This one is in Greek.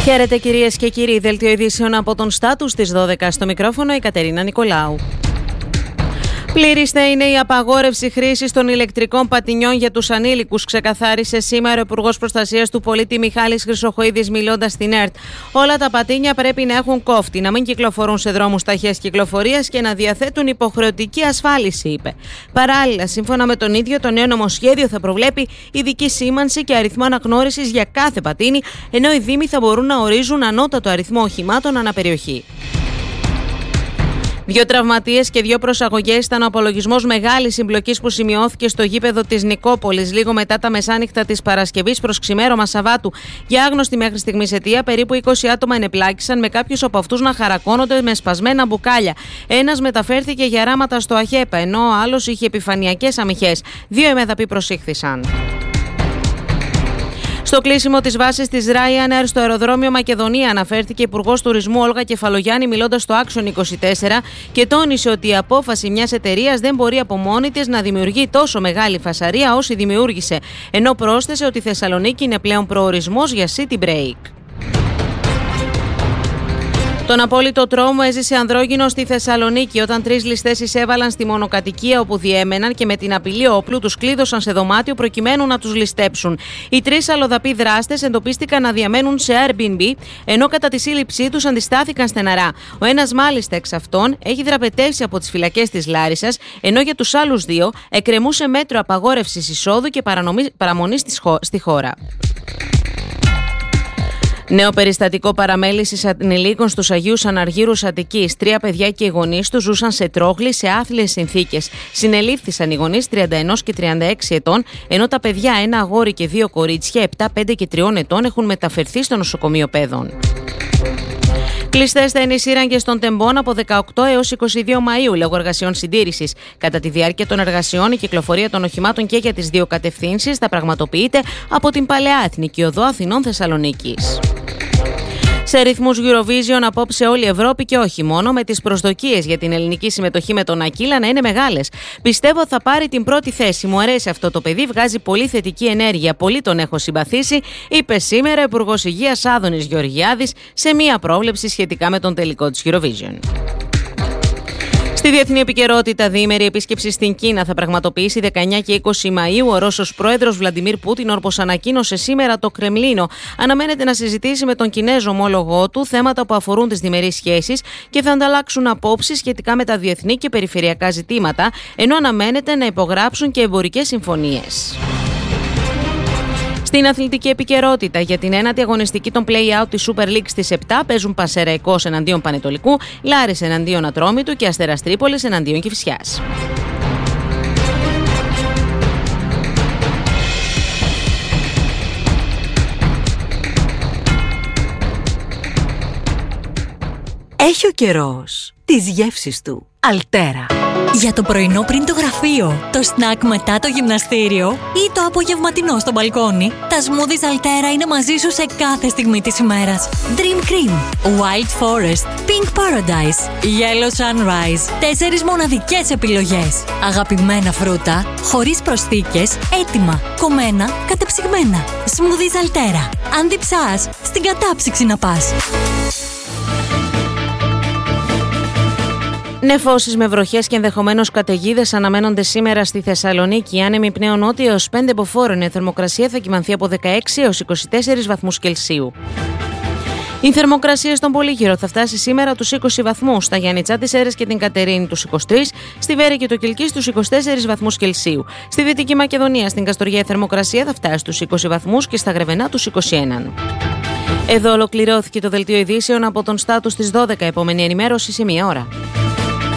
Χαίρετε κυρίες και κύριοι, δελτίο ειδήσεων από τον Στάτους στις 12, στο μικρόφωνο η Κατερίνα Νικολάου. Πλήρης θα είναι η απαγόρευση χρήσης των ηλεκτρικών πατινιών για τους ανήλικους, ξεκαθάρισε σήμερα ο Υπουργός Προστασίας του Πολίτη Μιχάλης Χρυσοχοΐδης μιλώντας στην ΕΡΤ. Όλα τα πατίνια πρέπει να έχουν κόφτη, να μην κυκλοφορούν σε δρόμους ταχείας κυκλοφορίας και να διαθέτουν υποχρεωτική ασφάλιση, είπε. Παράλληλα, σύμφωνα με τον ίδιο, το νέο νομοσχέδιο θα προβλέπει ειδική σήμανση και αριθμό αναγνώρισης για κάθε πατίνι, ενώ οι Δήμοι θα μπορούν να ορίζουν ανώτατο αριθμό οχημάτων ανά περιοχή. 2 τραυματίες και 2 προσαγωγές ήταν ο απολογισμός μεγάλης συμπλοκής που σημειώθηκε στο γήπεδο της Νικόπολης λίγο μετά τα μεσάνυχτα της Παρασκευής προς ξημέρωμα Σαββάτου. Για άγνωστη μέχρι στιγμής αιτία, περίπου 20 άτομα ενεπλάκησαν, με κάποιους από αυτούς να χαρακώνονται με σπασμένα μπουκάλια. Ένας μεταφέρθηκε για ράματα στο ΑΧΕΠΑ, ενώ ο άλλος είχε επιφανειακές αμυχές. 2 εμεδαποί προσήχθησαν. Στο κλείσιμο της βάσης της Ryanair στο αεροδρόμιο Μακεδονία αναφέρθηκε Υπουργός Τουρισμού Όλγα Κεφαλογιάννη μιλώντας στο Action 24 και τόνισε ότι η απόφαση μιας εταιρείας δεν μπορεί από μόνη της να δημιουργεί τόσο μεγάλη φασαρία όση δημιούργησε, ενώ πρόσθεσε ότι η Θεσσαλονίκη είναι πλέον προορισμός για city break. Τον απόλυτο τρόμο έζησε ανδρόγυνος στη Θεσσαλονίκη όταν 3 ληστές εισέβαλαν στη μονοκατοικία όπου διέμεναν και με την απειλή όπλου τους κλείδωσαν σε δωμάτιο προκειμένου να τους ληστέψουν. Οι 3 αλλοδαποί δράστες εντοπίστηκαν να διαμένουν σε Airbnb, ενώ κατά τη σύλληψή τους αντιστάθηκαν στεναρά. Ο ένας μάλιστα εξ αυτών έχει δραπετεύσει από τις φυλακές της Λάρισσας, ενώ για τους άλλους 2 εκκρεμούσε μέτρο απαγόρευσης εισόδου και παραμονής στη χώρα. Νέο περιστατικό παραμέλησης ανηλίκων στους Αγίους Αναργύρους Αττικής. 3 παιδιά και οι γονείς τους ζούσαν σε τρόχλη σε άθλιες συνθήκες. Συνελήφθησαν οι γονείς 31 και 36 ετών, ενώ τα παιδιά, 1 αγόρι και 2 κορίτσια, 7, 5 και 3 ετών, έχουν μεταφερθεί στο νοσοκομείο Πέδων. Κλειστές θα είναι οι σύραγγες των τεμπών από 18 έως 22 Μαΐου, λόγω εργασιών συντήρησης. Κατά τη διάρκεια των εργασιών, η κυκλοφορία των οχημάτων και για τις 2 κατευθύνσεις θα πραγματοποιείται από την Παλαιά Εθνική Οδό Αθηνών Θεσσαλονίκης. Σε ρυθμούς Eurovision απόψε όλη η Ευρώπη και όχι μόνο, με τις προσδοκίες για την ελληνική συμμετοχή με τον Ακύλα να είναι μεγάλες. Πιστεύω θα πάρει την πρώτη θέση. Μου αρέσει αυτό το παιδί, βγάζει πολύ θετική ενέργεια. Πολύ τον έχω συμπαθήσει, είπε σήμερα ο Υπουργός Υγείας Άδωνης Γεωργιάδης σε μία πρόβλεψη σχετικά με τον τελικό της Eurovision. Στη διεθνή επικαιρότητα, διήμερη επίσκεψη στην Κίνα θα πραγματοποιήσει 19 και 20 Μαΐου ο Ρώσος πρόεδρος Βλαντιμίρ Πούτιν, όπως ανακοίνωσε σήμερα το Κρεμλίνο. Αναμένεται να συζητήσει με τον Κινέζο ομόλογό του θέματα που αφορούν τις διμερείς σχέσεις και θα ανταλλάξουν απόψεις σχετικά με τα διεθνή και περιφερειακά ζητήματα, ενώ αναμένεται να υπογράψουν και εμπορικές συμφωνίες. Στην αθλητική επικαιρότητα, για την 9η αγωνιστική των play-out της Super League στις 7 παίζουν Πανσεραϊκός εναντίον Πανετολικού, Λάρης εναντίον Ατρόμητου και Αστέρας Τρίπολης εναντίον Κηφισιάς. Έχει ο καιρός τις γεύσεις του. Αλτέρα. Για το πρωινό πριν το γραφείο, το σνακ μετά το γυμναστήριο ή το απογευματινό στο μπαλκόνι, τα smoothies Altera είναι μαζί σου σε κάθε στιγμή της ημέρας. Dream Cream, Wild Forest, Pink Paradise, Yellow Sunrise. 4 μοναδικές επιλογές. Αγαπημένα φρούτα, χωρίς προσθήκες, έτοιμα, κομμένα, κατεψυγμένα. Smoothies Altera. Αν διψάς, στην κατάψυξη να πας. Νεφώσεις με βροχές και ενδεχομένως καταιγίδες αναμένονται σήμερα στη Θεσσαλονίκη. Άνεμοι πνέων νότια έως 5 μποφόρ. Η θερμοκρασία θα κυμανθεί από 16 έως 24 βαθμούς Κελσίου. Η θερμοκρασία στον Πολύγυρο θα φτάσει σήμερα τους 20 βαθμούς, στα Γιαννιτσά, τις Σέρρες και την Κατερίνη τους 23, στη Βέρη και το Κιλκί στους 24 βαθμούς Κελσίου. Στη Δυτική Μακεδονία, στην Καστοριά, η θερμοκρασία θα φτάσει στους 20 βαθμούς και στα Γρεβενά τους 21. Εδώ ολοκληρώθηκε το δελτίο ειδήσεων από τον Στάτους στις 12. Επόμενη ενημέρωση σε 1 ώρα.